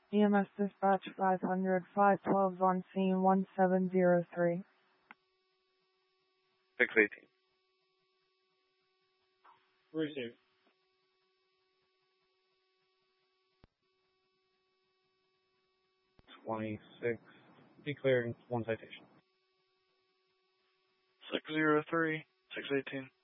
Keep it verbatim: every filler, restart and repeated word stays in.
E M S dispatch five hundred, five twelve on scene one seven zero three. six eighteen. Receive. twenty-six. Declaring one citation. six zero three, six eighteen.